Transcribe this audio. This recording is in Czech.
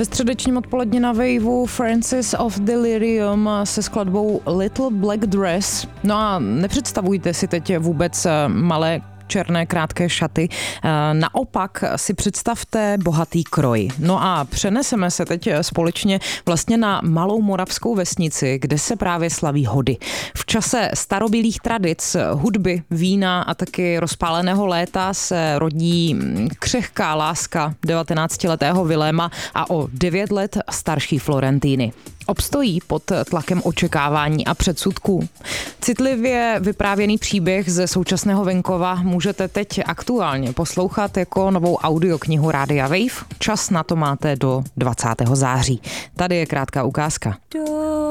Ve středečním odpoledni na Waveu Francis of Delirium se skladbou Little Black Dress. No a nepředstavujte si teď vůbec malé černé krátké šaty. Naopak si představte bohatý kroj. No a přeneseme se teď společně vlastně na malou moravskou vesnici, kde se právě slaví hody. V čase starobylých tradic, hudby, vína a taky rozpáleného léta se rodí křehká láska 19letého Viléma a o 9 let starší Florentíny. Obstojí pod tlakem očekávání a předsudků. Citlivě vyprávěný příběh ze současného venkova můžete teď aktuálně poslouchat jako novou audioknihu Rádia Wave. Čas na to máte do 20. září. Tady je krátká ukázka.